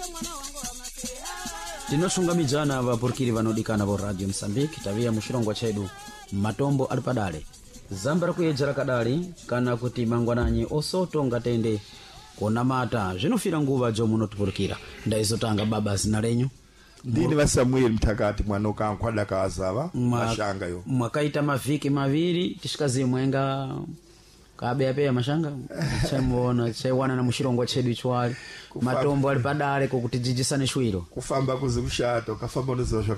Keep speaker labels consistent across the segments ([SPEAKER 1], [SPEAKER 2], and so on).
[SPEAKER 1] tinosunga mijana vapurikiri vanodikana vo radio Msambiki taviya mushilongwa chedu matombo ali padale zambara kuyedzera kadali kana kuti mangwananyi osoto ngatende konamata zvinofira nguva jo munotipurikira ndaizotanga baba zina lenyu
[SPEAKER 2] ndini va Samuel Mtakati mwana ukankhwada kazava mashanga yo
[SPEAKER 1] mwakaita mavhiki maviri tisikazi mwenga kabeapeya mashanga chemona chewana na mushilongwa chedu ichwali matombo ali padale kokuti jijisane shwiro
[SPEAKER 2] kufamba kuzikushato kafamba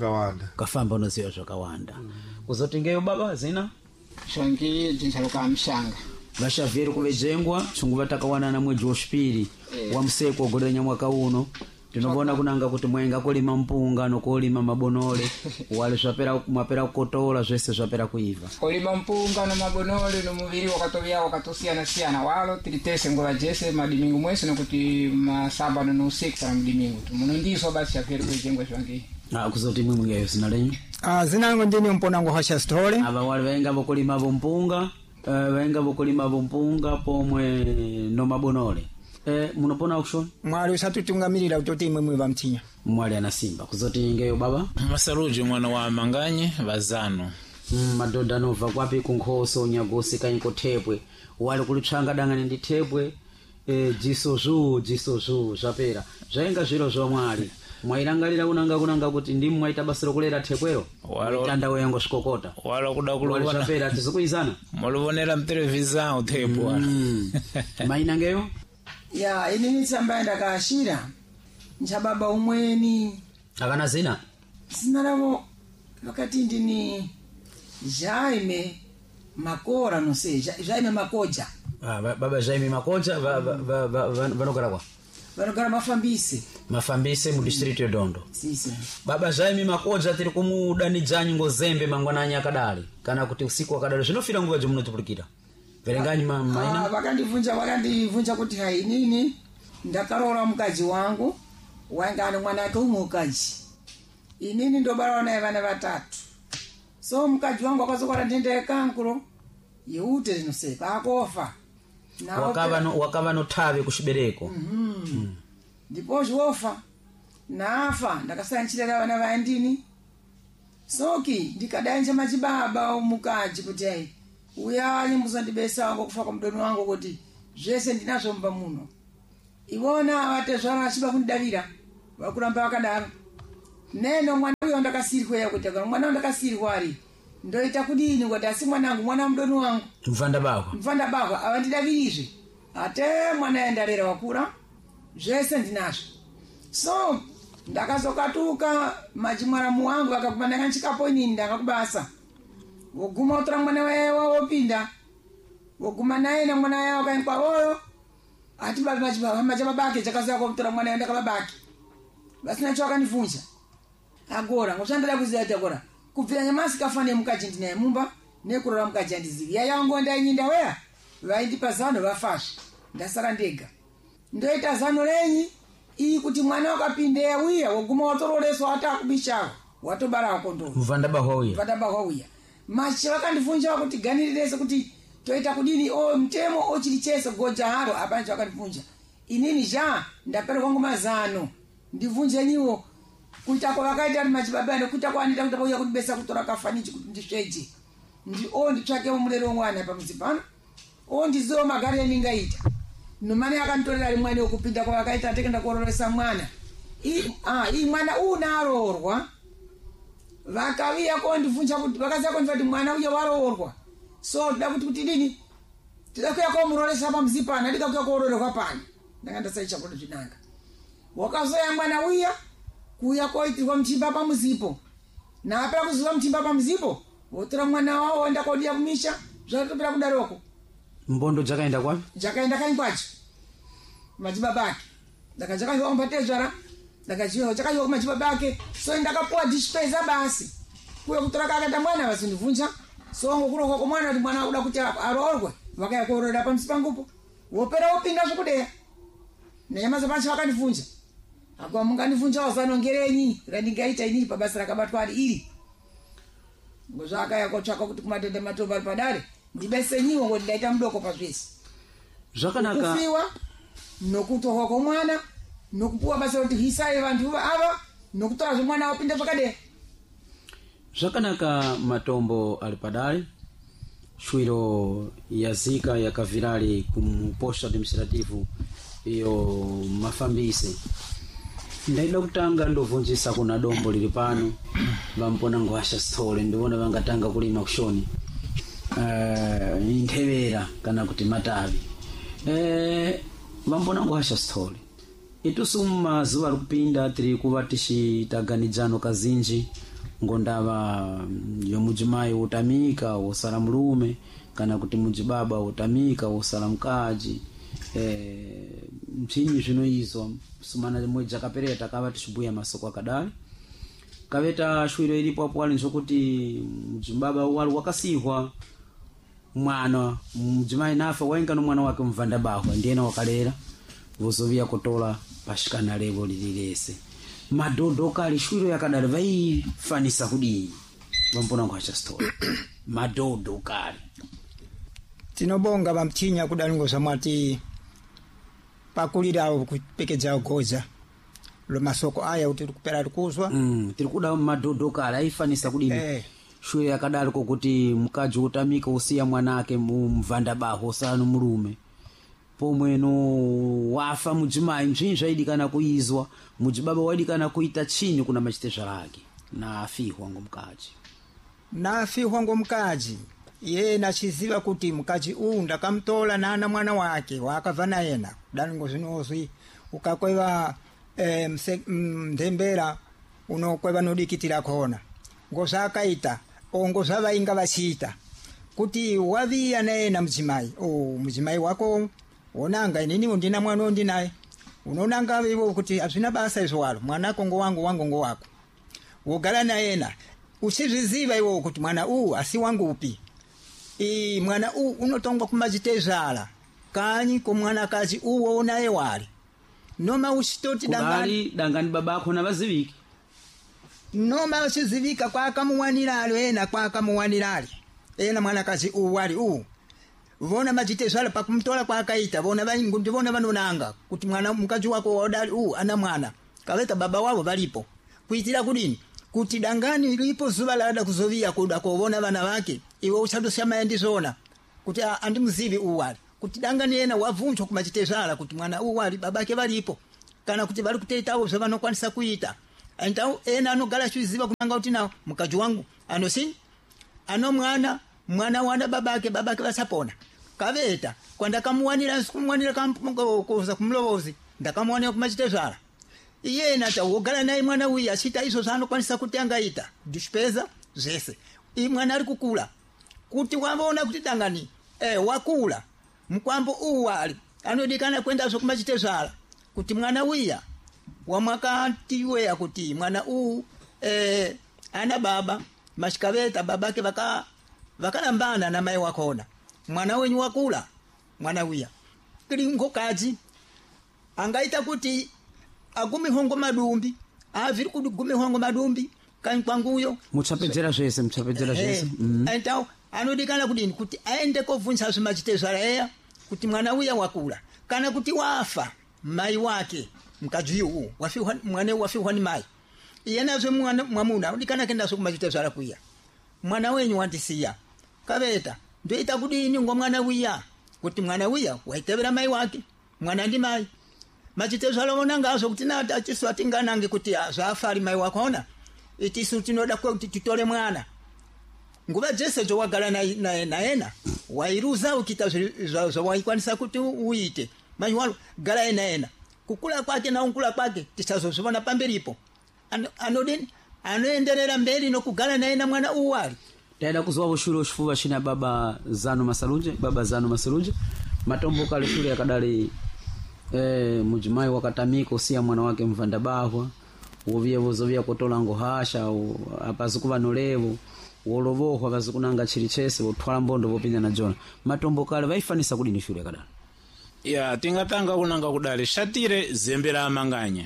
[SPEAKER 2] unoziwa zvakawanda
[SPEAKER 1] kuzotingeyo baba zina
[SPEAKER 3] shongi jinsaluka mshanga
[SPEAKER 1] vashavheri kuvejengwa chungu vatakawana na mwedzi wosvipiri wa mseko ogolenya mwaka uno tinobona kunanga kuti mwenga kulima mpunga nokulima mabonole wale mwapera kukotola zvese zvapera kuiva
[SPEAKER 3] kulima mpunga no mabonole no muviri wakatovya wakatosiyana walo tilitese ngova jese madimingu mwese nokuti masaba no usiku para mdimingu munondiso basi shavheri kuvejengwa shongi
[SPEAKER 1] kuzoti mwe mwengeyo zina lenyu
[SPEAKER 3] zinango ndini mponango hasha stole
[SPEAKER 1] ava wale vaenga vokulima vompunga vaenga vokulima vompunga pomwe no mabonole munopona auction
[SPEAKER 3] mwali usatutungamirira utoti imwe vamtinya
[SPEAKER 1] mwali anasimba kuzoti ingeyo baba
[SPEAKER 4] masaruji mwana wa manganye vazano
[SPEAKER 1] madodha nova kwapi kunkhoso nyagosi kanyiko thepwe wali kulitsvanga dangani ndi thepwe jiso zuu zvapera zvainga zviro zvomwali mwairangalira kunanga kuti ndimu mwaita basa rokulera thepwero tanda weyango swikokota
[SPEAKER 4] wala kuda kulubona
[SPEAKER 1] zvapera tizikuizana
[SPEAKER 4] mulubonera mtelevizao uthepwa
[SPEAKER 1] mainangeyo
[SPEAKER 5] ya inini tsamba ndakashira nchababa umweni
[SPEAKER 1] akana zina
[SPEAKER 5] lavo vakati ndini Jaime Makora no sei Jaime Makoja
[SPEAKER 1] baba Jaime Makoja vanogara kwa
[SPEAKER 5] vanogara mafambise
[SPEAKER 1] mu district yodondo
[SPEAKER 5] sisi
[SPEAKER 1] baba Jaime Makoja tiri kumudani dzanyi ngozembe mangwananya akadali kana kuti usiku akadali zvinofira nguva jomunotipurikira verenganyi maina
[SPEAKER 5] vakandivunja kuti hai nini ndakaroora mukadzi wangu waingana mwana wake umukaji inini ndobarawo naye vana vatatu so mukadzi wangu akazokora ndenda yekankuro yeute zinoseka akofa
[SPEAKER 1] wakava notave kuchibereko
[SPEAKER 5] ndipo zvofa nafa ndakasanchirira vana vaindini soki ndikadanje machibaba umukaji kuti hai uyali muzandibesa wangu kufa kwa mdoni wangu kuti zvese ndinazvo mba muno ivona vatezvara vachiba kundavira vakuramba vakadaro neno mwana uyo ndakasirikweya kuti mwana ndakasirikwa ari ndoita kudini kuti asi mwanangu mwana mdoni wangu
[SPEAKER 1] mvanda bako avandidavirizve ate mwana yandarera wakura zvese ndinazvo so ndakazokatuka machimwaramu wangu akakumana kanchikapo inini ndakakubasa woguma utora mwana waye wopinda woguma naye na mwana waye wakaenkwa oyo ati machababake chakazoya kutora mwana yenda kababake basina cho akanivunja agora ngoshandala kuziya agora kubvira nyamasi kafane mukaji ndinaye mumba nekurora mukaji andizivi yayango ndainyinda weya vaindipa zano vafashi ndasara ndega ndoita zano lenyi iyi kuti mwana wakapindeya uya woguma watororeswa atakubishawo watobara wakondomo mvanda
[SPEAKER 5] bahauya machi vakandivunja kuti ganirirese kuti toita kudini mtemo ochiri chese goja haro apanje vakandivunja inini ndapera kwangu mazano ndivunje niwo kuita kwa vakaita ari machibaba nekuita kwa anita kuti uya kudibesa kutora kafanichi kuti ndisveje nditsvake murero mwana pamuzi pano ndizivo magari eningaita nomani akanditorera ari mwana wekupinda kwa vakaita atekenda kuororesa mwana mwana unaroorwa vakaviya kondivunja kuti vakaziya kondivunja kuti mwana uye waroorwa so tida kuti dini tida kuya komuroresa pamuzi pana ndika kuya koororerwa pana ndanga ndasaicha kuti zvinanga wakazoya mwana uya kuya koitirwa muchimba pamuzipo naapera kuziva muchimba pamuzipo wotora mwana wawo enda kodiya kumisha zvatopera kudaroko
[SPEAKER 1] mbondo dzakaenda kwapi
[SPEAKER 5] dzakaenda kanyi kwacho machibabake ndakachakaziva kumbatezvara ndakachiwa chakayiwa kumachibabake so ndakapuwa dishpeza basi kuya kutora kakata mwana vasindivunja so ngokuroko komwana kuti mwana uda kuti aroorwe vakaya kuororera pamusi pangupo wopera wopinda zvekudeya nenyama zapacho vakandivunja akwa mungandivunja wazano ngerenyi randingaita inini pabasa rakabatwa ari iri ngozvakaya kotsvaka kuti kumatende matombo ari padare ndibesenyiwo ngoti ndaita mudoko pazvese
[SPEAKER 1] zvakanaka
[SPEAKER 5] kufiwa nokutorwa kwomwana nokupuwa basa kuti hisaye vantu ava nokutora zomwana wapinda pakade
[SPEAKER 6] zvakanaka. Matombo ali padali shwiro yazika yakavirali kumposto administrativo iyo mafambise. Ndaida kutanga ndovunjisa kuna dombo lili pano vampona ngwasha stole ndiona vangatanga kulima kushoni nthevera kana kuti matavi vampona ngwasha stole itusuma zuva likupinda tiri kuva tichitaganidzano kazinji ngondava yomudzimai utamika wosala mulume kana kuti mudzibaba utamika wosala mkazi mchinyi zvino izwa sumana mweja kapereta kava tichibuya masoko akadali kaveta shwiro ilipo apo ali nzokuti mdzibaba wali wakasihwa mwana mdzimai nafa waingano mwana wake mvanda bahwa ndiyena wakalera vozovia kutola pashikana levo lililese madodo kali shwiro yakadali vaifanisa kudini vampona ngwacha story madodo kali
[SPEAKER 7] tinobonga vamchinya kudali ngozamati pakulira kupekedza goza lo masoko aya kuti kupera kuzwa
[SPEAKER 6] tiri kuda madodo kali aifanisa kudini shwiro yakadali kokuti mkaji utamika usiya mwanake mvanda baho sanu mulume pomweno wafa mudzimai mzvinji zvaidikana kuizwa mudzibaba waidikana kuita chini kuna machitezva lake naafihwa ngomkaji ye nachiziva kuti mkaji ndakamtola nana mwana wake wakabva nayena kudani ngozvinozwi ukakweva ndembera unokweva nodikitira kona ngozvakaita ngozvavainga vachiita kuti waviya nayena mudzimai wako onanga inini ndina mwana ndinaye unonanga ivo kuti hazvina basa izwalo mwanako wangu ngo wako wogara nayena uchizviziva ivo kuti mwana asi wangu upi mwana unotongwa kumachitezvala kanyi komwana kazi uwo naye wali noma uchitoti dangani baba ako navaziviki
[SPEAKER 7] noma uchizivika kwakamuwanirali ena kwakamuwanirali ena mwana kazi wali vona machitezvala pakumtola kwakaita vona ndivona vanonanga kuti mwana mkazi wako wadali ana mwana kaveta baba wavo valipo kuitira kudini kuti dangani lipo zuva lada kuzovia kuda kovona vana vake iwe uchatosiyama ndizona kuti andimuzivi uwali kuti dangani ena wavunjwa kumachitezvala kuti mwana uwali babake valipo kana kuti vari kuteitawo zvavanokwanisa kuita antau ena anogala chiziva kunanga kuti nawo mkazi wangu anosini mwana wana babake vasapona kaveta kwandakamuwanira kuza kumlovozi ndakamuwanira kumachitezvala iyena tawogala naye mwana uyu achita izo zvanokwanisa kuti angaita dishpeza zvese mwana ari kukula kuti wavaona kuti dangani wakula mkwambo uwali anodikana kwenda kumachitezvala kuti mwana uya wamwakatiweya kuti mwana ana baba mashikaveta babake vakalambana na mai wakona mwana wenyu wakula mwana uya kilingo kazi angaita kuti agumihongo madumbi aviri kuti gumihongo madumbi kanyi kwanguyo
[SPEAKER 6] muchapedzera zvese
[SPEAKER 7] antau anodikana kudini kuti aende kovunisa zvimachitezvala eya kuti mwana uya wakula kana kuti wafa mai wake mkazi uyu mwana wafihwa ni mai iyenazve mwamuna anodikana kendazo kumachitezvala kuya mwana wenyu wandisiya kaveta ndoita kudini ngomwana uya kuti mwana uya waitevera mai wake mwana ndi mai machitezvala vona ngazo kuti nati achisu atinganange kuti zvafari mai wakona itisu tinoda kuti titore mwana nguva dzese dzowagara naena wairuza ukita zvawaikwanisa kuti uite mai walo gara naena kukula kwake na unkula kwake tisazozvona pamberipo anodini anoenderera mberi nokugara naena mwana uwali
[SPEAKER 6] taida kuzwa vushuro chifuva china baba Zanu Masalunje matombo kale shule yakadali mudzimai wakatamika usiya mwana wake mvanda bahwa wovia kutola ngohasha apazikuva nolevo wolovohwa vazikunanga chili chese votwala mbondo vopinda na jona matombo kale vaifanisa kudini shule yakadali
[SPEAKER 4] ya tingatanga kunanga kudali shatire zembe la amanganya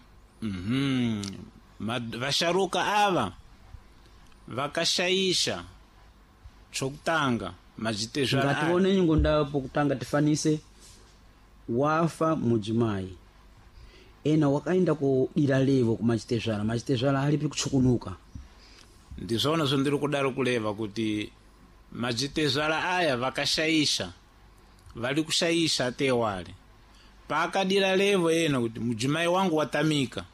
[SPEAKER 4] vasharuka ava vakashaisha chokutanga machitezvala
[SPEAKER 6] ngatione nyingo ndapo kutanga tifanise wafa mudzimai
[SPEAKER 8] ena wakaenda ku dira levo kumachitezvala alipi kuchukunuka.
[SPEAKER 4] Ndizona ndiri kudaro kuleva kuti machitezvala aya vakashayisha vali kushayisha atewale pakadira levo ena kuti mujimai wangu watamika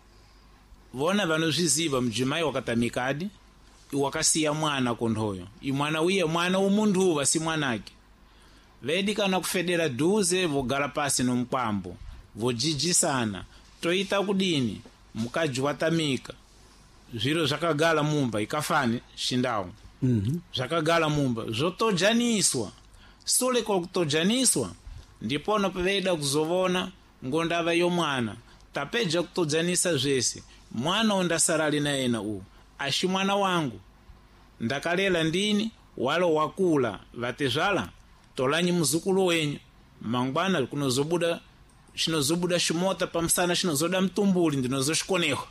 [SPEAKER 4] vona vanozviziva mujimai wakatamikadi wakasiya mwana kondhoyo imwana uye mwana umuntu uva si mwanake vedi kana kufedera dhuze vogara pasi nomkwambo vojijisana toita kudini mukaji watamika zviro zvakagala mumba ikafani shindawo zvakagala mumba zvotojaniswa sole kutojaniswa ndipona paveda kuzovona ngondava yomwana tapeja kutojanisa zvese mwana undasarali na ena uwu ashi mwana wangu ndakalela ndini walo wakula vatezvala tolanyi muzukulu wenyu mangwana shinozobuda shimota pamsana shinozoda mtumbuli ndinozoshikoneho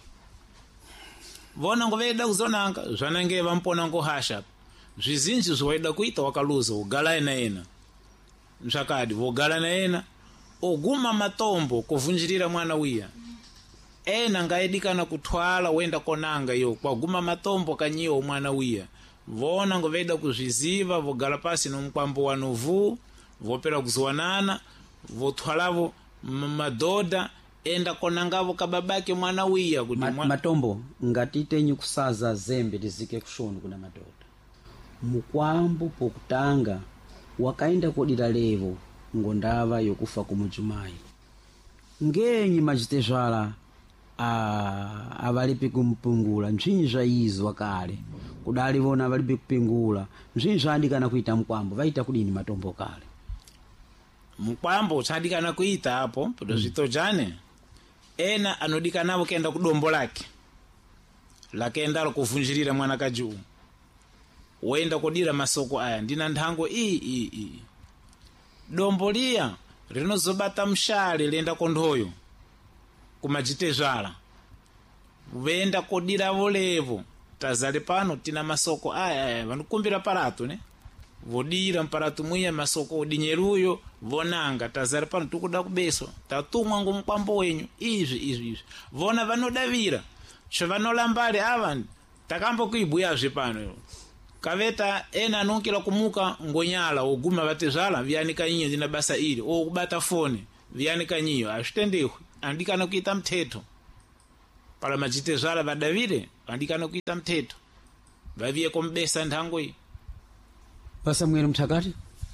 [SPEAKER 4] vona ngoveda kuzonanga zvanange vampona ngohasha zvizinji zvaida kuita wakaluza ugala ena zvakadi vogala na ena oguma matombo kuvunjirira mwana wiya ena ngaedikana kutwala wenda konanga yo kwaguma matombo kanyiwo mwana wiya vona ngoveda kuzviziva vogala pasi nomkwambo wanovu vopera kuzowanana votwalavo madhodha enda konangavo kababake mwana wiya kuti
[SPEAKER 8] matombo ngatitenyi kusaza zembe tizike kushoni kuna madhodha mukwambo pokutanga wakaenda kodira levo ngondava yokufa kumujumai ngenyi machitezvala avalipi kumpungula mzvinyi zvaizwa kale kudali vona avalipi kupingula mzvinyi zvadikana kuita mkwambo vaita kudini matombo kale
[SPEAKER 4] mkwambo chadikana kuita apo podozvitojane ena anodikanavo kenda kudombo lake lakenda kuvunjirira mwanakaji umu woenda kodira masoko aya ndina nthango iyi dombo liya rinozobata mshale lenda kondhoyo kumachitezvala venda kodira volevo tazale pano tina masoko aya vanokumbira parato ne vodira mparato mwiya masoko odinyeruyo vonanga tazale pano tukuda kubeso tatumwa ngomkwambo wenyu izvi vona vanodavira chovanolambale ava takambo kuibuyazve pano kaveta ena anokela kumuka ngonyala oguma vatezvala vianika inyo ndina basa ili okubata fone vianika nyiyo ashitendeho andikana kuita mteto pala machitezvala vadavire andikana kuita mteto vaviye kombesa nthango iyi
[SPEAKER 8] Pasamwiri Mthakati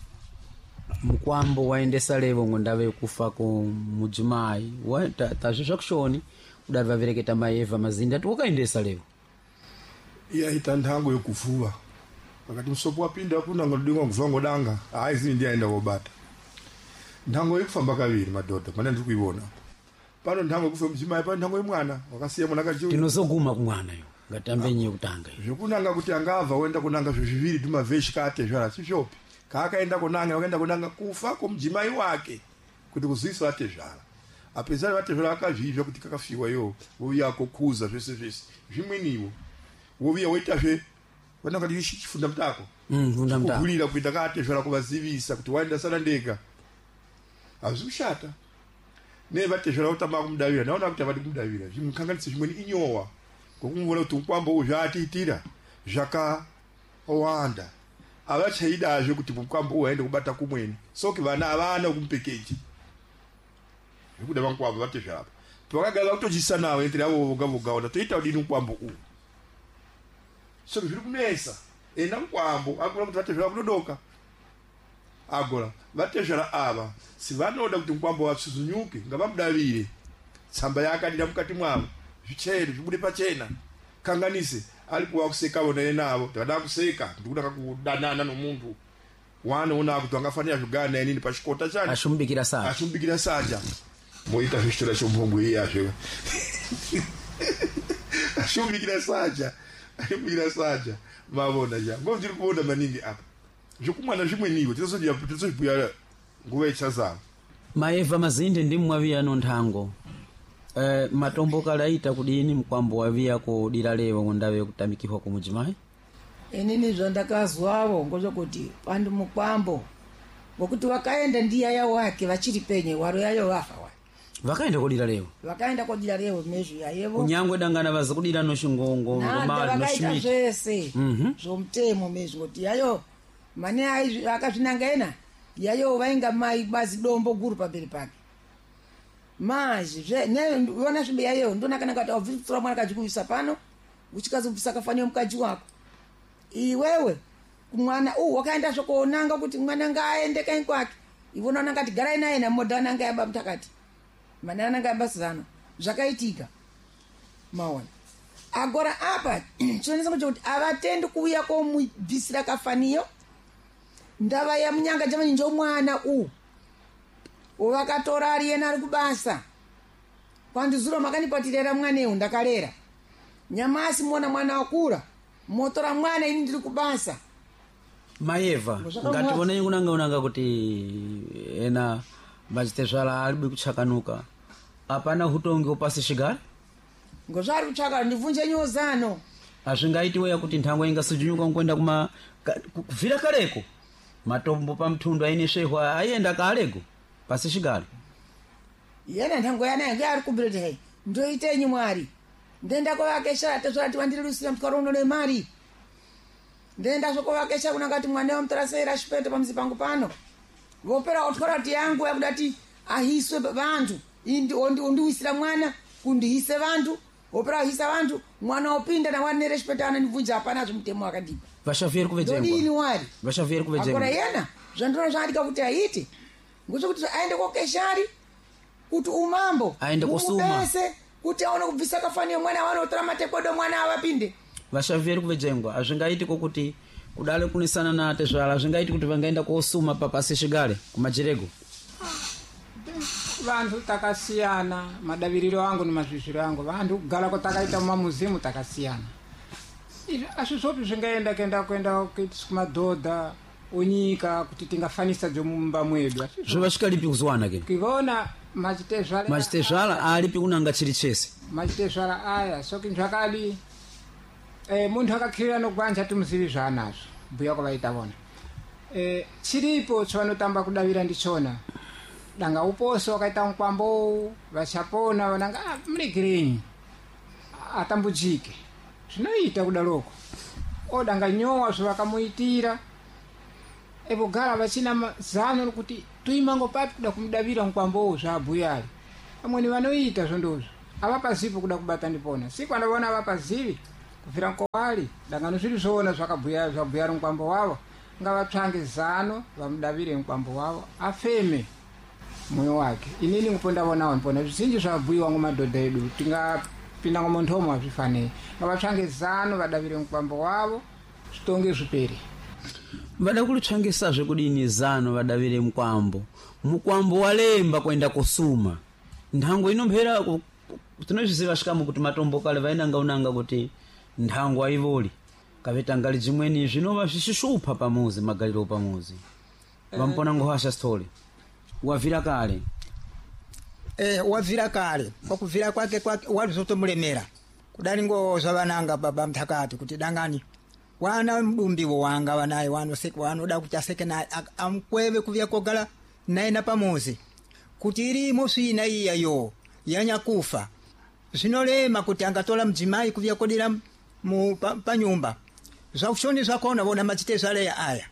[SPEAKER 8] mkwambo waendesa levo ngondave kufa ku mujumai tazvizva kushoni kudari vavereketa maeva mazinda wakaendesa levo
[SPEAKER 2] yaita nthango yokufuva pakati msopo wapinda kuna ngodinga kuva ngodanga aizi ndiaenda kobata nthango yokufamba kaviri madhodha mana ndiri kuiona pano nthango yokufa mujumai pano nthango yemwana wakasiya mwana kachiu
[SPEAKER 8] tinozoguma kumwana yo ngatambenye kutanga
[SPEAKER 2] zvokunanga kuti angava wenda kunanga zviviri tumaveshi kate zvala sishopi kaakaenda kunanga wakaenda kunanga kufa komujimai wake kuti kuzisa ate zvala apezari vate zvala akazvizva kuti kakafiwa yo woviya kokuza zvese zvimweniwo woviya woitazve vananga kuti chifunda mutako kugulira kuita kate zvala kuvazivisa kuti waenda sana ndega hazvi kushata nevate zvala utama kumudavira naona kuti avadi kumudavira zvimukanganisa zvimweni inyowa ngokumvona kuti mkwambo uzvatiitira zvakawanda avachaidazve kuti mkwambo uhaende kubata kumweni soki vana havana kumupekeji zvekuda vankwambo vate zvapa pavakagara vakutochisa navo enteri avo voga toita udini mkwambo uwu soki zviri kunesa ena mkwambo agona kuti vate zvava kunodoka agora vate zvala ava sivanoda kuti mkwambo vapsuzunyuke ngavamudavire tsamba yakadira mukati mwavo zvicheri zvibude pachena kanganise alipo wakuseka vona enavo takada kuseka ndikuda kudanana nomuntu wanoona kuti wangafanira zvigana enini pachikota chani ashumbikira saja moita zvichitora chombongo iyazve ashumbikira saja mavona ja ngo ndiri kuona maningi apa zvokumwana zvimweniwo tizozobhuya nguva ichazava
[SPEAKER 8] maeva mazinde ndimwaviya ano nthango matombo kale aita kudini mkwambo waviya kodira levo ngondave kutamikihwa kumujimai
[SPEAKER 1] inini zvandakazwawo ngozvokuti pandi mukwambo ngokuti wakaenda ndiyaya wake vachiri penye waro yayo vafa wa
[SPEAKER 8] vakaenda kodira lewo
[SPEAKER 5] vakaenda kodira lewo meshu yayevo
[SPEAKER 8] kunyangwe dangana vaza kudira noshingongo
[SPEAKER 5] nada vakaita zvese zvomutemo meshu kuti yayo mane akazvinanga ena yayo vainga mai bazi dombo guru pamberi pake mazhi ona svibe yayo ndonakana kati aubvitsura mwana kajikuvisa pano uchikazobvisa kafanira mukaji wako iwewe mwana wakaenda zvokuonanga kuti mwana ngaaende kanyi kwake ivona unangati garai naye namodha ananga yaba mutakati mane ananga yaba zano zvakaitika maona agora apa chionesa kuti avatendi kuuya komubvisira kafaniyo ndava yamunyanga jamani njomwana wavakatora ari yena ari kubasa pandizuro makanipatirera mwanewu ndakarera nyamasi mona mwana wakura motora mwana ini ndiri kubasa
[SPEAKER 8] maeva ngativonei kunanga kuti ena machitezvala alibi kuchakanuka apana hutongi upasi shigari
[SPEAKER 5] ngozvari kuchaka ndivunje nyozano
[SPEAKER 8] azvingaitiweya kuti nthango ingasujunyuka nkwenda kuvhira kaleko matombo pamthundu aine svehwa aienda kaleko pasi shigari
[SPEAKER 5] yena nthango yana yange ari kubiriti hei ndoitenyi mwari ndenda kwavakesha tezvati vandirirusira mutwaro uno nemari ndenda zvokovakesha kunangati mwana wamutarasera shipete pamuzi pangu pano vopera otwara kuti yangu yakudati ahiswe vantu undiwisira mwana kundihise vantu vopera ahisa vantu mwana opinda namwari nereshipete anandibvunja hapana zvomutemo wakadipa
[SPEAKER 8] vashavheri kuvedzeini
[SPEAKER 5] wari
[SPEAKER 8] vashavheri kuvedzeini
[SPEAKER 5] akora yena zvandinoona zvaandika kuti aite ngozvokuti aende kokeshari kuti umambo
[SPEAKER 8] aende kosuma
[SPEAKER 5] kuti aone kubvisa kafaniyo mwana wanotora matekodo mwana avapinde
[SPEAKER 8] vashavheri kuvedzengwa azvingaitiko kuti kudale kunisana natezvala azvingaiti kuti vangaenda kosuma papasi shigare kumajerego
[SPEAKER 3] vantu takasiyana madaviriro angu nemazvizviro angu vantu kugara kwatakaita mumamuzimu takasiyana azvizopi zvingaenda kuenda kumadhodha unyika kuti tingafanisa dzomumba mwedu
[SPEAKER 8] zvovasvika lipi kuzowana ke
[SPEAKER 3] kivaona
[SPEAKER 8] machitezvala alipi kunanga chiri chese
[SPEAKER 3] machitezvala aya soki zvakadi muntu akakhirira nokubanja timuzivi zvaanazvo mbuya kwavaita vona chiripo chavanotamba kudavira ndichona danga uposo wakaita mukwambo vachapona vananga muregerenyi atambujike zvinoita kudaloko odanga nyowa zvavakamuitira evogara vachina zano rokuti tuimango papi kuda kumudavira mukwambowo zvaabhuyari vamweni vanoita zvondozvo avapazivi kuda kubata ndipona siku andavona avapazivi kubvira nkowali dangano zviri zvoona zvabhuyari mukwambo wavo ngavatsvange zano vamudavire mukwambo wavo afeme mwoyo wake inini ngupondavonawo ndipona zvizinji zvabhuyiwa ngomadhodha edu tingapinda ngomontomo hazvifaniri ngavatsvange zano vadavire mukwambo wavo zvitonge zviperi
[SPEAKER 8] vada kulitsvangisazve kudini zano vadavire mukwambo walemba kuenda kusuma nthango inomphera tinozviziva svikamu kuti matombo kale vainanga unanga kuti nthango aivoli kavetangali jimweni zvinova zvichishupa pamuzi magaliro pamuzi vampona ngohasha story wavhira kale
[SPEAKER 7] wavhira kale kwakuvhira kwake walizotomulemera kudali ngo zvavananga baba mthakati kuti dangani wana mdumbiwo wanga wanaye wanoda kuti aseke naye amkweve kuvya kogala naye napamuzi kuti irimo swina iyayo yanyakufa zvinolema kuti angatola mdzimai kuvya kodira panyumba zvakushoni zvakona vona machitezvaleya aya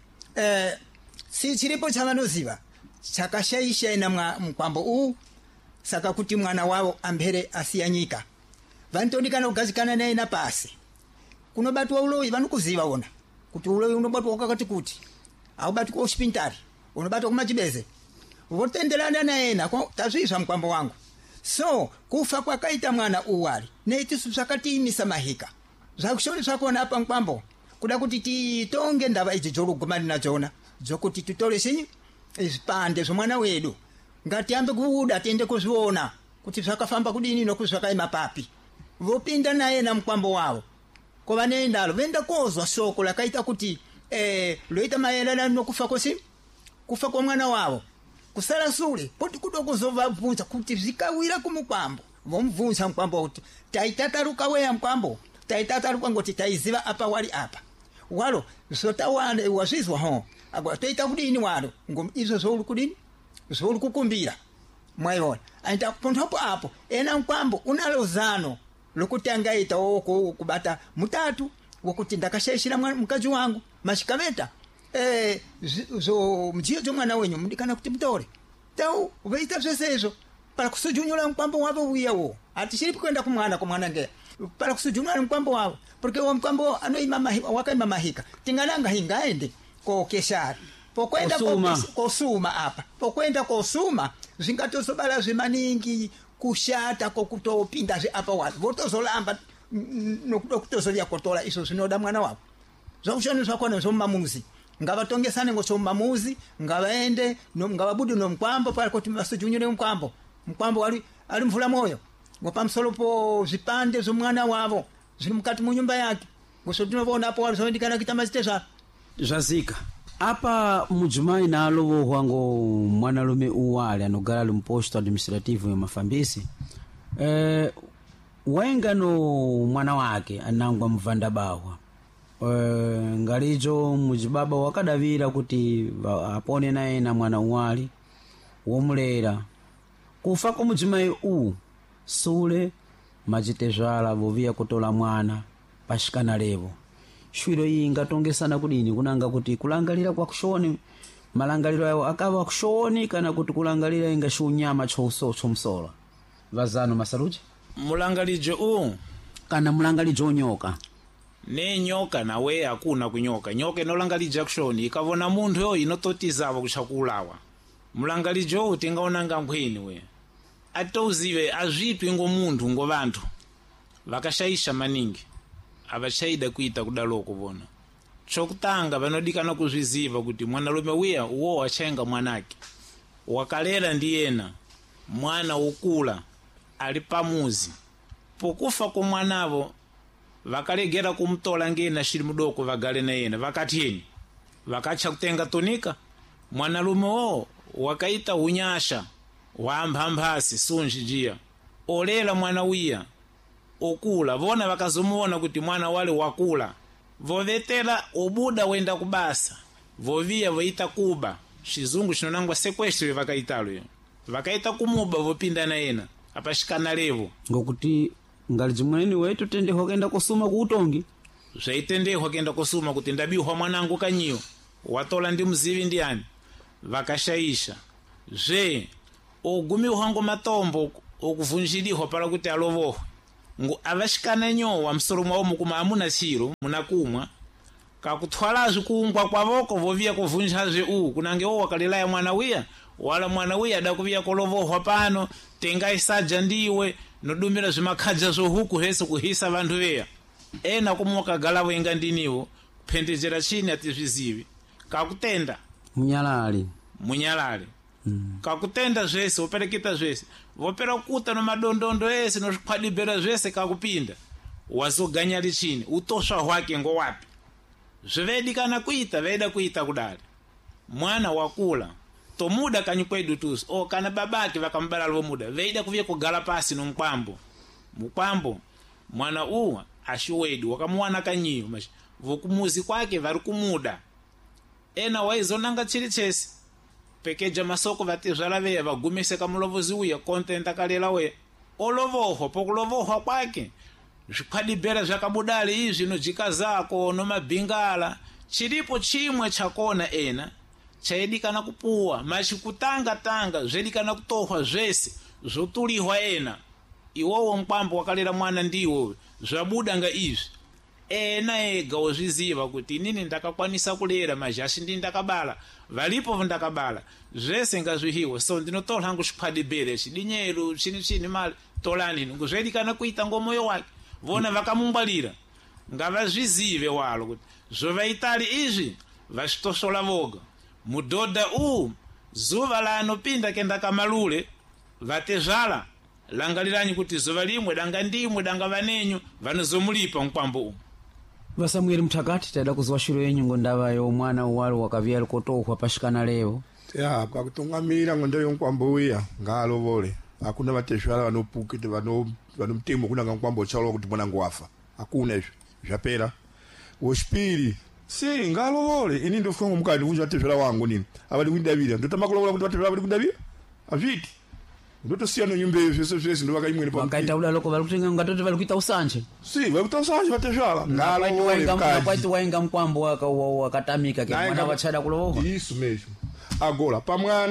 [SPEAKER 7] si chiripo chavanoziva chakashaisha ina mukwambo uwu saka kuti mwana wavo ambere asiya nyika vanotodikana kugadzikana naye napasi kunobatwa uloyi vanokuziva ona kuti uloyi unobatwa wakakati kuti aubatwi kuchipintari unobatwa kumachibeze votenderana naena tazvizva mukwambo wangu so kufa kwakaita mwana uwari neitisu zvakatiimisa mahika zvakushoni zvakona apa mukwambo kuda kuti titonge ndava idzi dzorugumani nachona dzokuti titore sinyi zvipande zvomwana wedu ngatiambe kuuda tiende kuzviona kuti zvakafamba kudini nokuzvakaima papi vopinda naye na mukwambo wavo kovanendalo venda kozwa shoko lakaita kuti loita maererano nokufa kufa kwa mwana wavo kusala sule poti kuda kuzovabvunza kuti zvikawira kumukwambo vomubvunza mukwambo kuti taitataruka weya mukwambo taitataruka ngoti taiziva apa wali apa walo zotawane wazvizwa ho agwa toita kudini walo izvo zvouri kudini zvouri kukumbira mwaiona aita ponthapo apo ena mkwambo unalozano lokuti angaita kubata mutatu wokuti ndakashayishira mkazi wangu mashikameta zo mjiyo zo mwana wenyu mndikana kuti mtore tau uveita zvesezo para kusujunyula mkwambo wavo uyawo atishiripi kwenda kumwana nge para kusujunyula mkwambo wavo porque wa mkwambo anoima wakaima mahika tingalanga hingaende ko keshari pokwenda kosuma apa pokwenda kosuma zingatosobala zimaningi kushata kokutopinda zve apa watu votozolamba nokutozolya kotola iso zvinoda mwana wavo zvakushoniswa kwana zvomumamuzi ngavatongesane ngosomumamuzi ngavaende ngavabude nomkwambo pale kuti vasujunyure mkwambo ali mvula moyo ngopamusoro po zvipande zvomwana wavo zviri mukati munyumba yake ngosotinoona apo walizovendikana kuita mazitezvaro
[SPEAKER 8] zvazika apa mudzimai naalovohwa ngo mwanalume uwale anogara ali mposto administrativo ya mafambisi waengano mwana wake anangwa mvandabahwa ngalidzo mudzibaba wakadavira kuti apone naye na mwana uwali womulera kufa kwa mudzimai sule machitezvala voviya kutola mwana pashikana levo shwiro iyi ingatongesana kudini kunanga kuti kulangalira kwa kushoni malangaliro yawo akava kushoni kana kuti kulangalira ingashunyama chomsola vazano masaruji
[SPEAKER 4] mulangalijo
[SPEAKER 8] kana mulangalijo onyoka
[SPEAKER 4] ne nyoka nawe akuna kunyoka nyoka inolangalija kushoni ikavona munthu yo inototizava kuchakulawa mulangalijo tingaonanga nkhwini we atouzive azvipi ngo munthu ngo vanthu vakashayisha maningi avachaida kuita kudaloko vona chokutanga vanodikana kuzviziva kuti mwanalume wiya uwo wachenga mwanake wakalera ndiyena mwana ukula ali pamuzi pokufa kwa mwanavo vakalegera kumtola ngena shiri mudoko vagale na yena vakatini vakacha kutenga tonika mwanalume wakaita unyasha wamphambasi sunji jia olela mwana wiya okula vona vakazomuona kuti mwana wale wakula vovetera obuda wenda kubasa voviya voita kuba chizungu chinonangwa sequestri vakaitalo vakaita kumuba vopinda na yena apashikana levo
[SPEAKER 8] ngokuti ngali jimweni wetu tendeho kenda kusuma kuutongi
[SPEAKER 4] zvaitendeho kenda kusuma kuti ndabihwa mwanangu kanyiyo watola ndi mzivi ndiani vakashayisha zve ogumiwa ngo matombo okuvunjiliho para kuti alovoho ngo avashikana nyowa msoro mwawo mukuma amuna chiro munakumwa kakutwala zvikungwa kwavoko voviya kuvunja zve kunange wakalelaya mwana wiya wala mwana wiya adakuviya kolovohwa pano tenga isaja ndiwe nodumira zvimakhaja zvohuku hese kuhisa vantu veya ena kumuka galavo inga ndiniwo kuphendezera chini atizvizivi kakutenda munyalali kakutenda zvese opereketa zvese vopera kuta nomadondondo ese nozvikhwadibhera zvese kakupinda wazoganyali chini utosva hwake ngo wapi zvedikana kuita veda kuita kudali mwana wakula tomuda kanyi kwedu tusi kana babake vakambala lomuda veida kuvye kugala pasi nomkwambo mukwambo mwana ashiwedu wakamuwana kanyiyo mashi vokumuzi kwake vari kumuda ena waizonanga chiri chese pekeja masoko vatezvala veya vagumise kamulovozi uya content akalela we olovoho pokulovohwa kwake zvikhwadibhera zvakabudali izvi nojika zako nomabhingala chiripo chimwe chakona ena chaidikana kupuwa machikutanga zvedikana kutohwa zvese zvotulihwa ena iwowo mkwambo wakalera mwana ndiwo zvabuda nga izvi ena ega wozviziva kuti inini ndakakwanisa kulera mazhashi ndi ndakabala valipo ndakabala zvese ngazvihiwe so ndinotola hangu zvikhwadibhere chidinyeru chini mali tolani ngozvedikana kuita ngomoyo wake vona vakamungwalira ngavazvizive walo kuti zvovaitali izvi vachitosola voga mudhodha zuva lanopinda kenda kamalule vatezvala langaliranyi kuti zuva limwe danga ndimwe danga vanenyu vanozomulipa mkwambo
[SPEAKER 8] vasamueli mthakati taida kuziwa shiro yenyu ngondavayo mwana uwali wakaviya likotohwa pashikana levo
[SPEAKER 2] kakutungamira ngondeyo mkwambo uya ngalovole akuna vatezvala vanopukiti vanomtemo kunanga mkwambo chalo kuti mwanangu wafa akuna izvo zvapera wochipiri si ngalovole ini ndofunga mukati kunja vatezvala wangu nini avali kundavira ndotama kulovola kuti vatezvala vali kundavira azviti ndotosiyana nyumba zvese ndo vakaimwene
[SPEAKER 8] wakaita udaloko vari kutenga ngatoti vari kuita usanje
[SPEAKER 2] si vari kuita usanje vatezvala
[SPEAKER 8] kwaiti wainga mkwambo wakatamika ke mwana wachada kulowa
[SPEAKER 2] isu mesho agora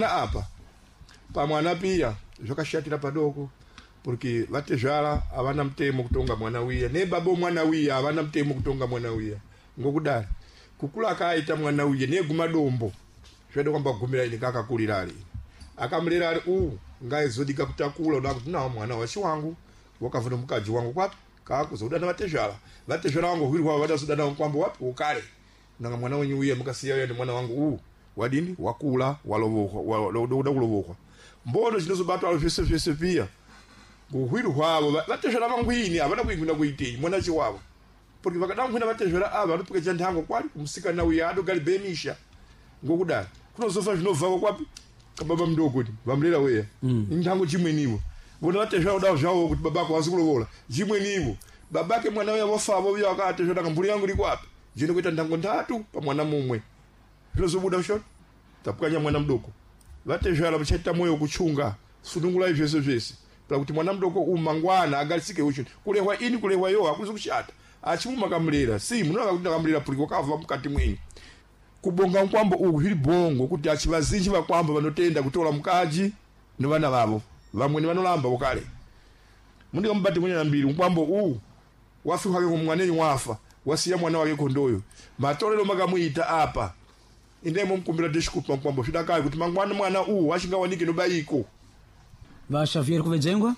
[SPEAKER 2] pamwana pia zvakashatira padoko porque vatezvala havana mutemo kutonga mwana wiya nebaba mwana wiya havana mutemo kutonga mwana wiya ngokudari kukula akaita mwana wiya neguma dombo zvede kwamba gumira ini kakakulira ali akamulera ali ngaizodika kutakula unakuti nawo mwana wachi wangu wakavuna mukaji wangu kwapi kakuzodana vatezvala wangu hwirwa vatazodana kwambo wapi ukale nanga mwana wenyu wiya mukasiya yene mwana wangu wadini wakula walovoka kulovokwa mbono chinozobatwa zvese pia kuhwiru hwavo vatezvera vangwini havana kuigwina kuitei mwana chiwavo porque vakadangwina vatezvera ava vanopukecha ntango kwali kumusikana uya adogari bemisha ngokudari kunozofa zvinovhako kwapi kababa mudoko ti vamurera weya intango chimwenivo vona vatezvera kudavo zvavo kuti babako vasi kulovola chimwenivo babake mwana uya vofavo uya vakatezvera kamburi yangu iri kwapi jene kuita ntango 3 pamwana mumwe zvinozobuda shoti tapukanya mwana mudoko vatezvera vachaita moyo kuchunga sunungulai zvese kuti mwana mudoko mangwana agarisike ucho kulehwa ini kulehwa yo hakuzi kushata achimuma kamulera si munoga kuti kamulera puri wakava mukati mwenyu kubonga mkwambo uku zviri bongo kuti achivazinji vakwambo vanotenda kutola mukaji nevana vavo vamwe vanolamba ukale mundiga mubati mwenye nambiri mkwambo wafi kwake kumwanenyu wafa wasiya mwana wake kondoyo matolero makamuita apa indemo mkumbira deshikupa mkwambo zvidakali kuti mangwana mwana achingawanike nobayiko
[SPEAKER 8] vaxavier kuvedzengwa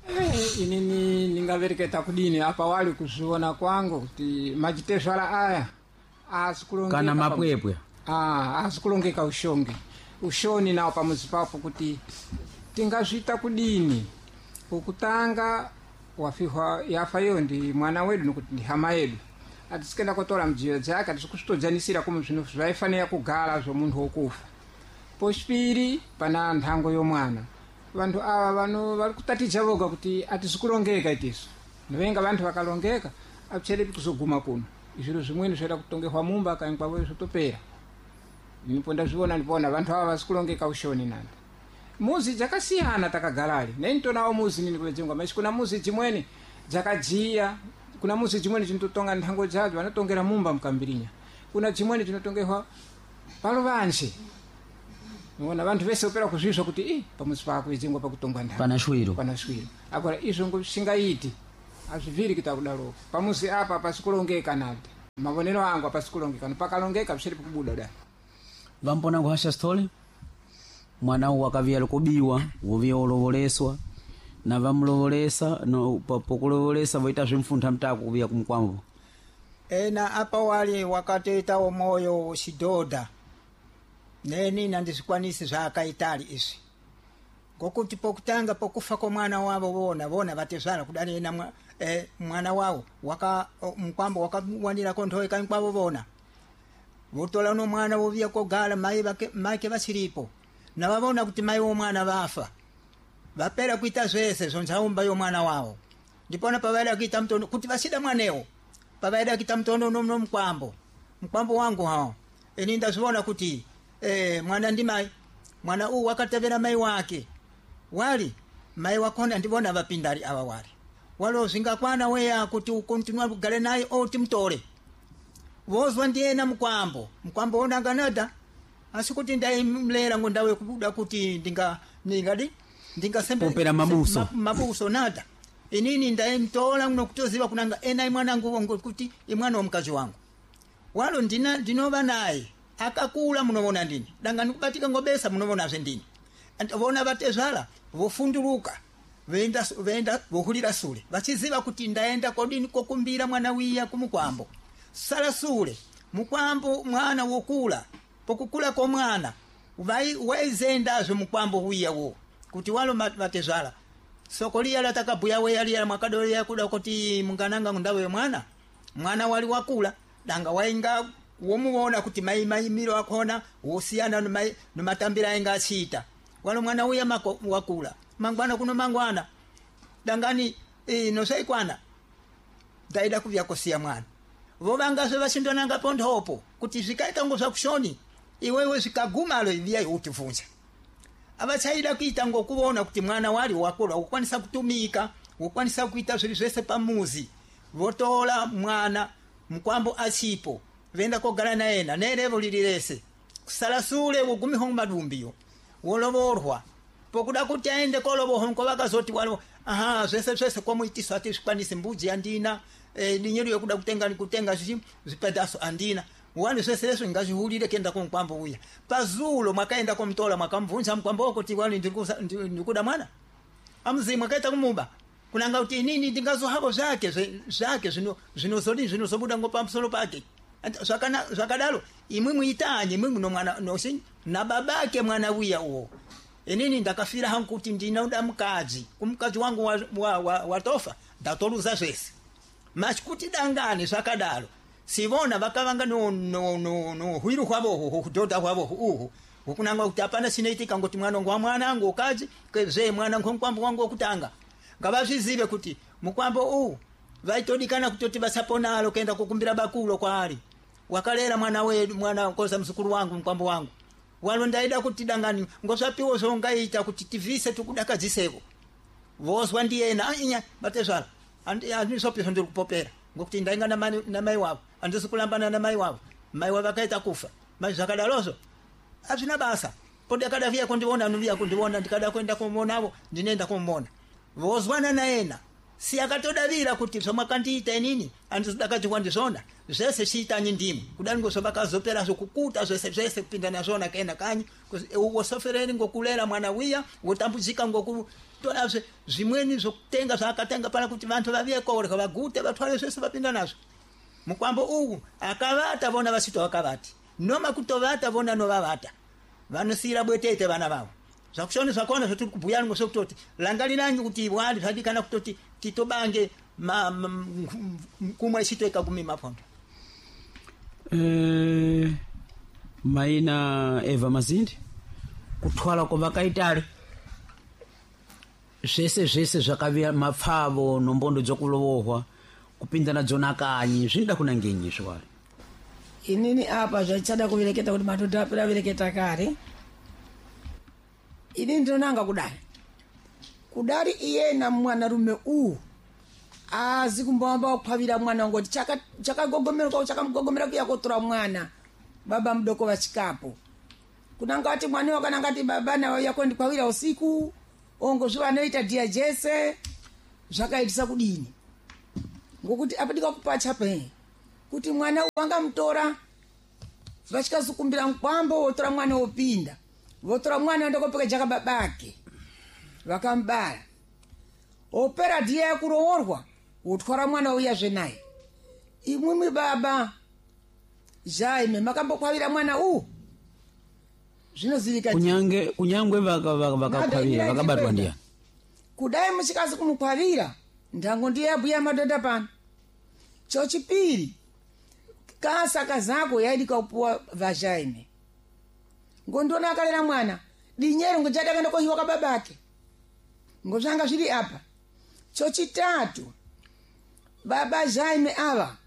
[SPEAKER 3] inini ningavereketa kudini apa wali kuzviona kwangu kuti majitezvala aya asikulongeka
[SPEAKER 8] kana mapwepwe
[SPEAKER 3] asikulongeka ushoni nawo pamuzi papo kuti tingazvita kudini ukutanga wafihwa yafa iyo ndi mwana wedu nokuti ndi hama yedu atisikenda kotola mjiyo dzake atisikuzvitojanisira kumwe zvinhu zvaifanira kugara zvomunhu wokufa pochipiri pana nthango yomwana vantu ava vari kutaticha voga kuti atisikulongeka itiso novenga vantu vakalongeka apicherepi kuzoguma kuno izviro zvimweni zvoda kutongehwa mumba kainkwa zvotopera nipo ndazviona ndipona vantu ava vasikulongeka ushoni nandi muzi dzakasiyana takagarali nenitonawo muzi nini kuvedzengwa maisi kuna muzi dzimweni dzakajiya kuna muzi dzimweni dzinototonga nthango dzadzo vanotongera mumba mukambirinya kuna dzimweni dzinotongehwa paluvanje nona vantu vese opera kuzvizva kuti pamuzi pako idzingwa pakutongwa nthango pana shwiro agora izvo ngosingaiti azvivhiri kuita kudaro pamuzi apa pasikulongeka nati mavonero angu apasikulongeka pakalongeka pishiri pikubuda da
[SPEAKER 8] vampona kuhasha stole mwana wakavia likubiwa wovia ulovoleswa na vamulovolesa no pokulovolesa voita zvimfuntha mtako kuvia kumkwamvo
[SPEAKER 7] ena apa wali wakatetawo moyo shidoda neni nandizikwanisi zvakaitali izvi ngokuti pokutanga pokufa komwana wavo vona vatezvala kudani ena mwana wavo mkwambo wakawanira konthoe kankwavo vona votola no mwana vovia kogala maike vasiripo na vavona kuti mai womwana vafa vapera kuita zvese zvonzaumba yomwana wavo ndipona pavaida kuita mtondo kuti vasida mwanewo pavaida kuita mtondo no mkwambo wangu hao eni ndazviona kuti mwana ndi mai mwana wakatevera mai wake wali mai wakona ndivona vapindari ava walo zvingakwana weya kuti ukontinua kugale naye timtore vozwa ndiena mkwambo onanganada asi kuti ndaimlera ngondawe kubuda kuti
[SPEAKER 8] ndingasempera
[SPEAKER 7] mabuso nada inini ndaimtola nokutoziva kunanga ena mwanangu kuti imwana womkazi wangu walo ndinova naye akakula munovona ndini danga nikubatika ngobesa munovonazve ndini vona vatezvala vofunduluka venda vohulira sule vachiziva kuti ndaenda kodini kokumbira mwana wiya kumukwambo sala sule mukwambo mwana wokula pokukula komwana waizendazve mukwambo wiyawo kuti walo vatezvala sokolia latakabuya weyalia mwakadolia kuda kuti mungananga ndawe mwana wali wakula danga wainga womuona kuti mai miro akona wosiyana nomatambira ainga achita walo mwana uya wakula mangwana kuno mangwana dangani nosaikwana daida kuvya kosiya mwana vovangazve vachindonanga ponthopo kuti zvikaita ngo zvakushoni iwewe zvikagumalo ivia utivunza abachaida kuita ngokuona kuti mwana wali wakula ukwanisa kutumika ukwanisa kuita zviri zvese pamuzi votola mwana mkwambo achipo venda kogala naena nerevo lililese kusala sule ugumiho madumbiyo wolovorwa pokuda kuti aende kolovoho nkovakazoti walo aha zvese kwa muitiso ati zvikwanise mbuzi andina dinyeri yokuda kutenga zvipedaso andina wani zvese leso ngazvihulire kenda kumkwambo uya pazulo mwakaenda kumtola mwakamvunza mkwambo kuti wani ndikuda mwana amzi mwakaita kumuba kunanga kuti nini ndingazo hako zake zvinozobuda ngopa msolo pake zvakadalo imwe muitanye imwe muno mwana nosi na babake mwana uya uwo enini ndakafira hangu kuti ndinoda mukadzi kumukadzi wangu watofa ndatoluza zvese machikuti dangane zvakadalo sivona vakavanga no hwiru hwavo kudhodha hwavo uhu hukunanga kuti hapana chinoitika ngoti mwana wangu mwanangu ukadzi kwezve mwana nkwambo wangu wokutanga ngavazvizive kuti mukwambo uhu vaitodikana kutoti vasaponalo kuenda kukumbira bakulo kwaari wakalera mwana koza mzukuru wangu mkwambo wangu walo ndaida kuti dangani ngosvapiwo zvongaita kuti tivise tukudakadziseko vozwa ndiyena inya batezvala andisopizvo ndiri kupopera ngokuti ndainga na mai wavo andisi kulambana na mai wavo vakaita kufa mai zvakadalozo hazvina basa podakada viya kundiona nuviya kundiona ndikada kuenda kumonavo ndinoenda kumona vozwana naena si akatodavira kuti zvomakandiita inini andizodakati kwandizvona zvese chiitanyi ndimi kudani ngozvavakazopera zvokukuta zvese kupinda nazvona kaenda kanyi wosofereri ngokulera mwana wiya wotambudzika ngokutora zvimweni zvokutenga zvaakatenga pana kuti vantu vaviye korya vagute vatware zvese vapinda nazvo mukwambo uwu akavata vona vasito vakavati noma kutovata vona novavata vanosiyira bwetete vana vavo zvakushoni zvakona zvotiri kubhuya ngosokutoti langalinanyi kuti wali zvadikana kutoti titobange kumwe chitoeka kumi mapondo
[SPEAKER 8] maina Eva Mazindi kutwala kwavakaitale zvese zvakavira mapfavo nombondo dzokulovohwa kupinda nadzona kanyi zvinoda kunangenyi zvwari
[SPEAKER 5] inini apa zvachada kuvireketa kuti madhodha apera vireketa kare ini ndinonanga kudari iyena mwanarume uyu azi kumbawamba kuphavira mwana wangu kuti chakamugogomera kuya kotora mwana baba mudoko vachikapo kunanga kuti mwana wakananga kuti baba nawo yakondiphavira usiku ongo zvivanoita dhiya jese zvakaitisa kudini ngokuti apadika kupacha pe kuti mwana wangamutora vachikazukumbira mkwambo wotora mwana wopinda votora mwana ndokopeka jaka babake vakambara opera dhiya yakuroorwa wotwara mwana uyazve naye imwimwi baba Jaime makambophavira mwana zvinozivika
[SPEAKER 8] kunyangwe vakaphavira vakabatwa ndiya
[SPEAKER 5] kudai muchikazi kumuphavira ndango ndiye yabhuya madhodha pano chochipiri kasaka zako yaidi kaupuwa vaJaime ngondona akalera mwana dinyero ngojada kana kohiwa kababake ngozvanga zviri apa chochitatu baba Jaime ava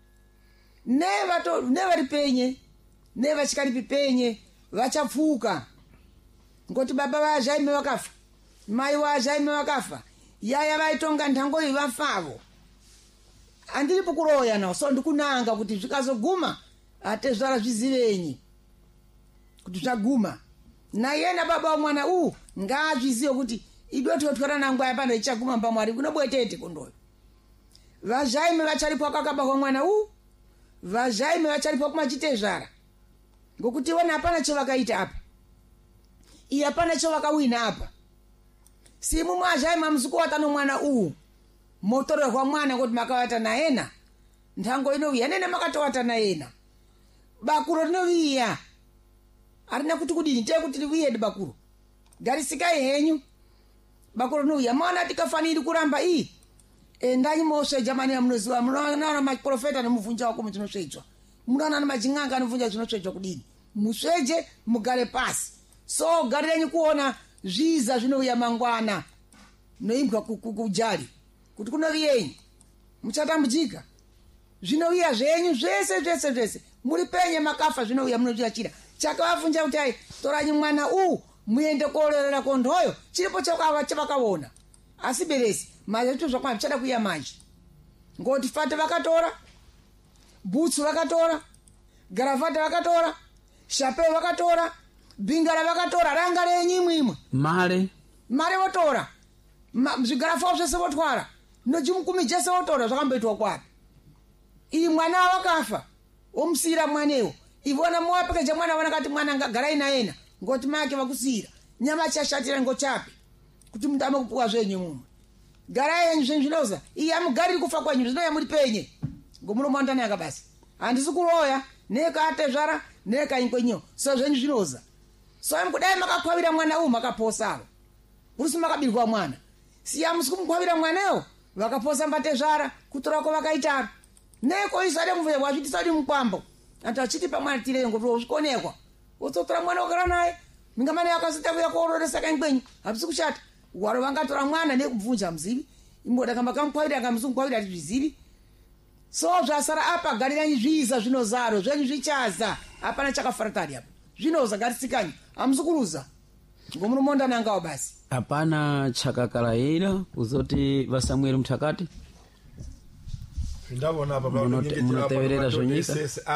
[SPEAKER 5] nevari penye nevachikaripi penye vachapfuka ngoti baba vaJaime vakafa mai vaJaime vakafa yaya vaitonga ndango iyi vafavo andiripo kuroya nawo so ndikunanga kuti zvikazoguma atezvara zvizivenyi kuti zvaguma nayena baba wamwana ngazvizive kuti idototwara nangwaya pano ichaguma pamwari kunobwetete kundoyo vaJaime vacharipo vakakabarwa mwana vaJaime vacharipo kumachitezvara ngokuti vona hapana chovakaita apa iyi hapana chovakawina apa simu mwaJaime musuku watano mwana motorerwa mwana kuti makavata naena ndango inoviya nene makatowata naena bakuro rinoviya arina kuti kudini tee kuti liviyedi bakuro garisikai henyu bakuro rinoviya mwana tikafaniri kuramba iyi endai moswe jamani ya munoziwa munaona maprofeta nemuvunja wako muchinosvedzwa munaona namajing'anga anovunja zvinosvedzwa kudini musveje mugare pasi so garirenyi kuona zviza zvinouya mangwana noimbwa kujari kuti kunoviyenyi muchatambudzika zvinouya zvenyu zvese muri penye makafa zvinouya munochiachira chakavavunja kuti ai toranyi mwana muyende kololera konthoyo chilipo chavakaona asiberesi manje vitu zvakwamba chada kuya manje ngoti fate vakatora butsu vakatora garavata vakatora shapeo vakatora bingara vakatora ranga renyi mwimwe
[SPEAKER 8] mare
[SPEAKER 5] votora zvigarafawo zvese votwara nojimukumi jese votora zvakamboitwa kwapi iyi mwana wakafa omusiyira mwanewo ivona muwapekeja mwana vona kati mwana garai nayena ngoti make vakusiyira nyama chashatira ngochapi kuti mutame kupuwa zvenyu mumwe garai yenyu zvenyu zvinoza iyi amugariri kufa kwenyu zvinoya muri penye ngomunomwandanaka basi handisi kuroya nekatezvara nekainyi kwenyiwo so zvenyu zvinoza so kudai makakwavira mwana uyu makaposawo urusi makabirwa mwana siyamusi kumukwavira mwanawo vakaposa mbatezvara kutorako vakaitaro neko isade mvuya wazvitisadi mukwambo antu achiti pamwana tirengo zvikonekwa utsotora mwana wagara naye mingamane yakasita kuya koororesa kainyi kwenyu hapisi kushata waro vangatora mwana nekubvunja muzivi imboda kamba kamukwavira kamusi mukwavira atizvizivi so zvasara apa gariranyi zviisa zvinozaro zvenyu zvichaza hapana chakafaratari apa zvinoza garitsikanyi hamusi kuruza ngomunomondanangawo basi
[SPEAKER 8] hapana chakakalaira kuzoti vasamueri mutakati
[SPEAKER 2] ndabona apa
[SPEAKER 8] munoteverera zvonyika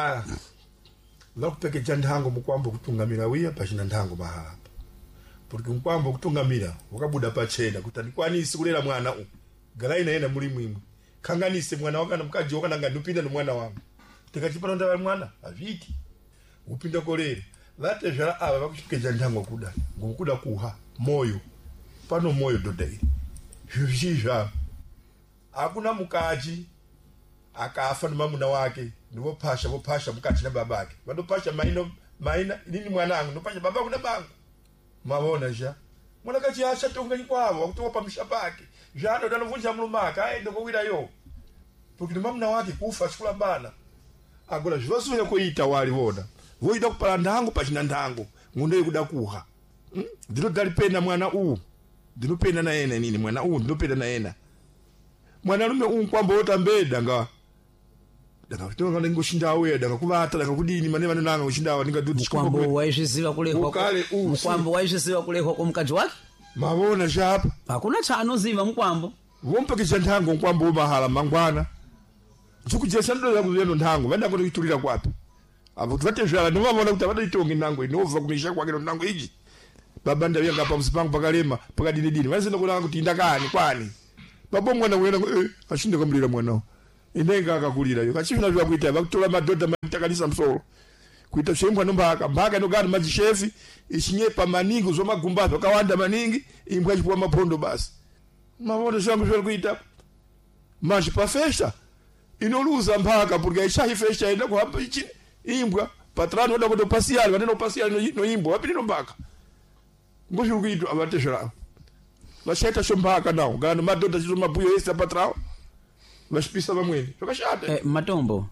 [SPEAKER 2] vakupekeja ntango mukwambo kutungamira wiya pachina ntango mahapa porque mukwambo kutungamira wakabuda pachena kuti andikwanisi kulera mwana u garai naye muri mwimwe kanganise mwana wakana mukaji wakananga ndipinda nomwana wangu tikachipana ndava mwana aviki upinda kolere vate zvara ava vakupekeja ntango kuda ngokuda kuha moyo pano moyo dodai zvizva hakuna mukaji akafa nomamuna wake ndivopasha mukati nababake vandopasha maina inini mwanangu ndopasha baba kuna bangu mavona zha mwana kachi ashatonganyi kwavo wakutoka pamisha pake zvano danovunja mulumaka aende kowirayo porque nomamuna wake kufa chikulambana agora zvivasunya kuita wali vona voida kupala ndango pachina ndango ngundoyi kuda kuha ndinodalipenda mwana uwu ndinopenda naena inini mwana uwu ndinopenda naena mwana lume kwamba otambeda nga ndakatonga ngoshindawo ya ndakakuvata ndakakudini mane nanga ngoshindawo ndingaduti
[SPEAKER 8] mukwambo waizviziva kulehwa mukwambo waizviziva kulehwa kwomukadzi wake
[SPEAKER 2] mavona chapa
[SPEAKER 8] hakuna chaanoziva mukwambo
[SPEAKER 2] vompekesha ntango mukwambo womahala mangwana chikujesa ndoza kuzeno ntango vandango ndikuitulira kwapi apo vatezvala ndovavona kuti avadaitonge ntango inova kumisha kwake ntango iji baba ndaviyanga pamusi pangu pakalema pakadinidini vanisenda kunanga kuti indakani kwani babo mwana wena ashinde kamulira mwana inenga akakulira yo kachifuna zva kuita vakutola madhodha matakanisa msoro kuita shembwa mbaka nogana majishefi ishinyepa maningi zomagumbazo kawanda maningi imbwa chipwa mapondo basi mavona zvangu zviri kuita manje pafesta inoluza mbaka porque ishahi festa enda kuhamba ichi imbwa patrano oda kuto pasiali vaneno pasiali no imbwa wapinino mbaka ngozviri kuitwa avatezvara vashaita shombaka nawo ngano madhodha chizo mabuyo ese patrao vashipisa vamweni zvakashata
[SPEAKER 8] matombo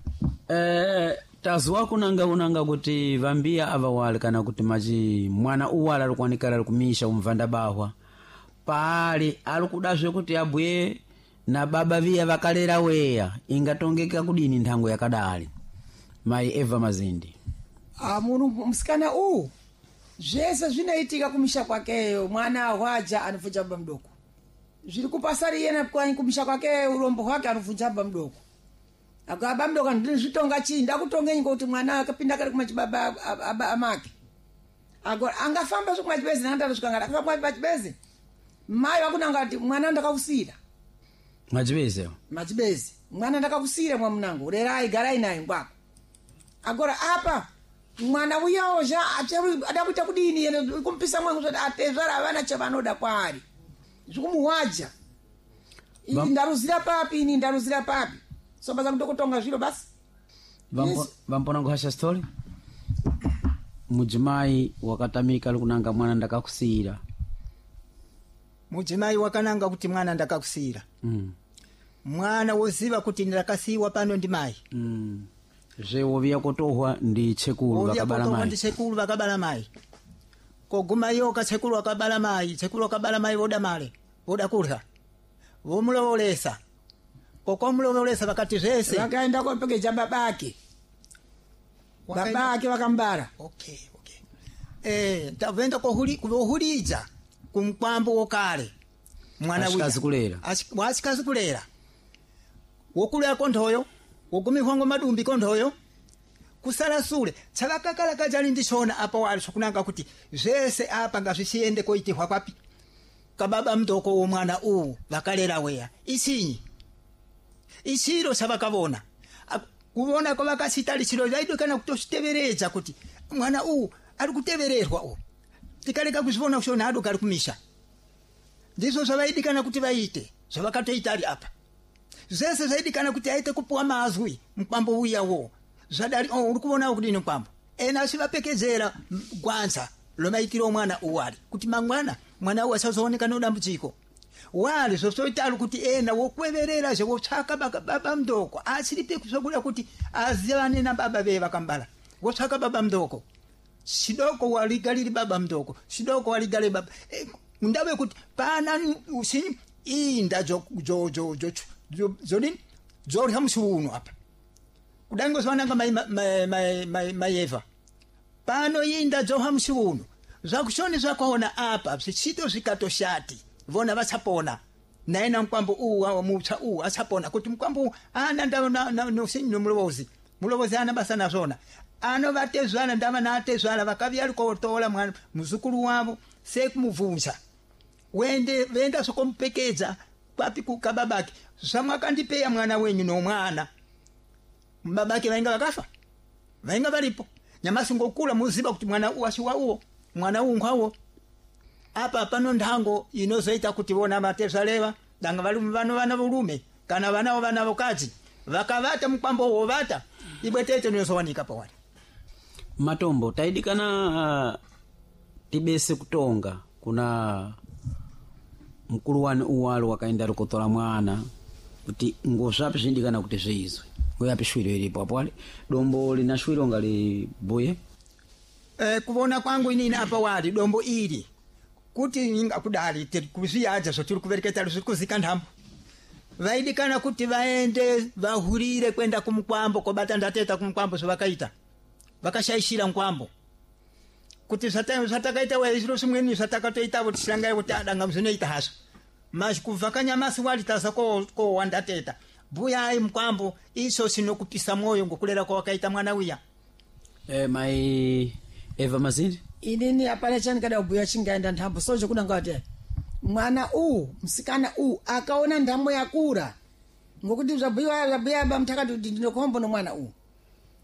[SPEAKER 8] tazwa kunanga kuti vambiya avawali kana kuti machi mwana uwala ari kuwanikala ari kumisha umvanda bahwa paali ari kudazve kuti abhuye na baba viya vakalera weya ingatongeka kudini nthango yakadali mai Eva Mazindi
[SPEAKER 5] munhu musikana uwu zvese zvinoitika kumisha kwakeyo mwana ahwaja anobvunja baba mudoko zviri kupasari yena kumisha kwake urombo hwake anobvunja baba mudoko akaba mudoko ndizvitonga chii ndakutongenyi ngokuti mwana akapinda kari kumachibaba amake agora angafamba zvokumachibezi nandazvika ngati akafamba kumachibezi mai vakunanga kuti mwana ndakakusira machibezi mwana ndakakusira mwamunangu rerai garai naye ngwako agora apa mwana uyawo zva ada kuita kudini yene kumpisa mwangu zvati atezvara avana chavanoda kwaari zvikumuhwaja ini ndaruzira papi so basa kutokutonga zviro basi
[SPEAKER 8] vampona kuhasha story mudzimai wakatamika ari kunanga mwana ndakakusiyira
[SPEAKER 7] mudzimai wakananga kuti mwana ndakakusiyira mwana woziva kuti ndakasiyiwa pano ndi mai
[SPEAKER 8] zvewoviya kotohwa ndi chekulu vakabala mai koguma yoka chekulu wakabala mai voda male voda kurya vomulovolesa kokomulovolesa vakati zvese
[SPEAKER 5] vakaenda kopekeja babake vakambara
[SPEAKER 7] okay tavenda kuhulidza kumkwambo wokale mwana
[SPEAKER 8] Asikazi kulera.
[SPEAKER 7] wasikazi kulera wokulera konthoyo wogumihwango madumbi konthoyo kusala sule tsavakakala kajali ndishona apa wali sokunanga kuti zvese apa ngazvisiyende koitihwa kwapi kababa mdoko womwana uwu vakalera weya isinyi isiro savakavona kuvona kwavakasita lichiro vaidokana kutositeveredza kuti mwana uwu ari kutevererwa uwu tikaleka kuzvivona kushona adoka ari kumisha ndizvo zvavaidikana kuti vaite zvavakatoita ari apa zvese zvaidikana kuti aite kupuwa mazwi mukwambo uyawo zvadari uri kuona kudini mukwambo ena asivapekedzera gwanza lomaitiro mwana uwali kuti mwana uwu asazooneka nodambudziko wali zvosoitalo kuti ena wokweverera zvewotsvaka baba mdoko asiripe kusokuda kuti azivane na baba veye vakambala wotsvaka baba mdoko sidoko waligaliri baba mdoko sidoko waligale baba ndave kuti pana usini inda zodini zorya musiuno apa kudango zvananga mayeva pano inda zoha musiuno zvakushoni zvakaona apa zvichito zvikatoshati vona vasapona naena mkwambo uwa mupsa uwa asapona kuti mkwambo ana nomulovozi ana basa nazvona anovatezvana ndava natezvana vakavyari kotola mwana muzukuru wavo sekumubvunza venda sokomupfekedza papi kukababake zvamwakandipeya mwana wenyu nomwana babake vainga vakafa vainga varipo nyamasi ngokula muziva kuti mwana uwasiwa uwo mwana ungwawo apa pano ndango inozoita kuti vona vatezvaleva danga vana volume kana vana vokadzi vakavata mukwambo wovata ibwetete nozowanika pawali
[SPEAKER 8] matombo taidikana tibese kutonga kuna mkulu wani uwalo wakaenda rukotola mwana kuti ngozvapi zvindikana kuti zveizwe uyapi shwiro ilipo apwali dombo lina shwiro ngali buye
[SPEAKER 7] kuvona kwangu inini apa wali dombo ili kuti inga kudali kuzviyaja zvotiri kuvereketa zvekuzika ndambo vaidikana kuti vaende vahurire kwenda kumukwambo kobata ndateta kumukwambo zvavakaita vakashaishira mukwambo kuti zvatakaita wezviro zvimweni zvatakatoita kuti tisangai kuti adanga muzvinoita hazvo mas kuvhakanyamasi walitaza kowandateta buyai mukwambo iso sinokupisa mwoyo ngokulera kwawakaita mwana uya
[SPEAKER 8] mai Eva Mazindi
[SPEAKER 5] inini apana chanikada kubhuya chingaenda ntambo soje kudanga kuti mwana msikana akaona ntambo yakura ngokuti zvabhuya bamtakati kuti ndinokombo nomwana